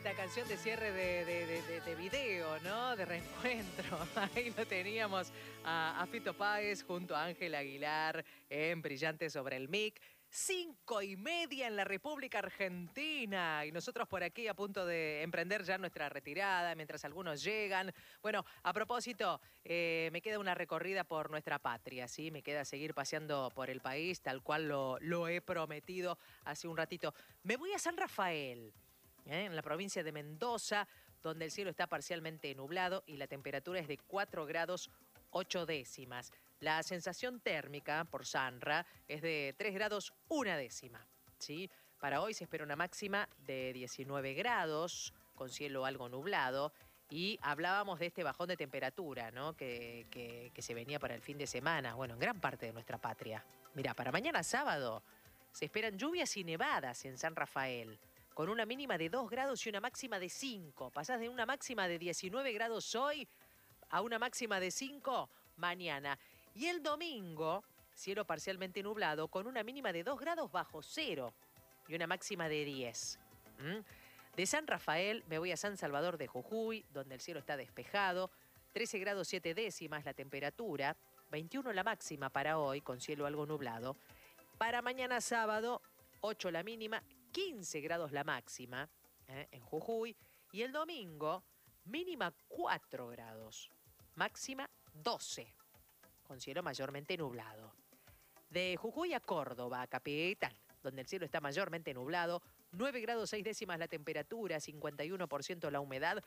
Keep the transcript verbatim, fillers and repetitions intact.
esta canción de cierre de, de, de, de, de video, ¿no? De reencuentro. Ahí lo teníamos a, a Fito Páez junto a Ángel Aguilar en Brillante sobre el mic. Cinco y media en la República Argentina. Y nosotros por aquí a punto de emprender ya nuestra retirada, mientras algunos llegan. Bueno, a propósito, eh, me queda una recorrida por nuestra patria, ¿sí? Me queda seguir paseando por el país, tal cual lo, lo he prometido hace un ratito. Me voy a San Rafael, ¿eh? En la provincia de Mendoza, donde el cielo está parcialmente nublado y la temperatura es de cuatro grados ocho décimas. La sensación térmica por Sanra es de tres grados una décima, ¿sí? Para hoy se espera una máxima de diecinueve grados, con cielo algo nublado, y hablábamos de este bajón de temperatura, ¿no? Que, que, que se venía para el fin de semana, bueno, en gran parte de nuestra patria. Mirá, para mañana sábado se esperan lluvias y nevadas en San Rafael, con una mínima de dos grados y una máxima de cinco. Pasás de una máxima de diecinueve grados hoy a una máxima de cinco mañana. Y el domingo, cielo parcialmente nublado, con una mínima de dos grados bajo cero y una máxima de diez. ¿Mm? De San Rafael me voy a San Salvador de Jujuy, donde el cielo está despejado, trece grados siete décimas la temperatura, veintiuno la máxima para hoy, con cielo algo nublado. Para mañana sábado, ocho la mínima, quince grados la máxima, ¿eh? en Jujuy. Y el domingo, mínima cuatro grados, máxima doce, con cielo mayormente nublado. De Jujuy a Córdoba, capital, donde el cielo está mayormente nublado, nueve grados seis décimas la temperatura, cincuenta y uno por ciento la humedad,